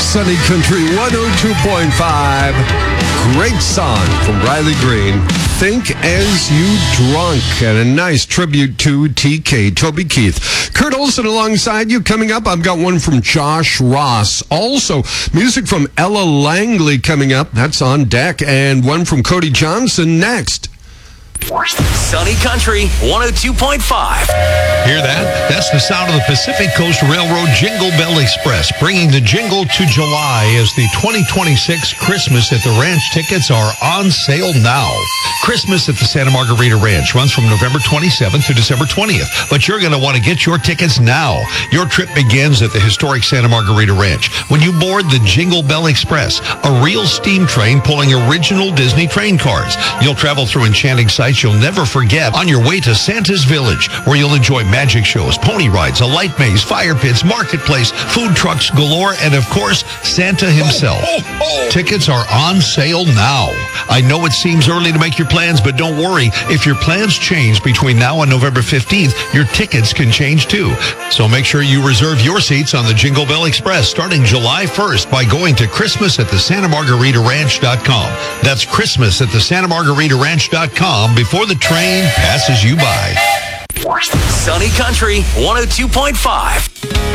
Sunny Country 102.5. Great song from Riley Green. Think As You Drunk. And a nice tribute to TK, Toby Keith. Kurt Olson alongside you. Coming up, I've got one from Josh Ross. Also, music from Ella Langley coming up. That's on deck. And one from Cody Johnson next. Sunny Country 102.5. Hear that? That's the sound of the Pacific Coast Railroad Jingle Bell Express, bringing the jingle to July as the 2026 Christmas at the Ranch tickets are on sale now. Christmas at the Santa Margarita Ranch runs from November 27th to December 20th, but you're going to want to get your tickets now. Your trip begins at the historic Santa Margarita Ranch when you board the Jingle Bell Express, a real steam train pulling original Disney train cars. You'll travel through enchanting sights you'll never forget on your way to Santa's Village, where you'll enjoy magic shows, pony rides, a light maze, fire pits, marketplace, food trucks galore, and of course, Santa himself. Tickets are on sale now. I know it seems early to make your plans, but don't worry. If your plans change between now and November 15th, your tickets can change too. So make sure you reserve your seats on the Jingle Bell Express starting July 1st by going to ChristmasAtTheSantaMargaritaRanch.com. That's ChristmasAtTheSantaMargaritaRanch.com before the train passes you by. Sunny Country 102.5.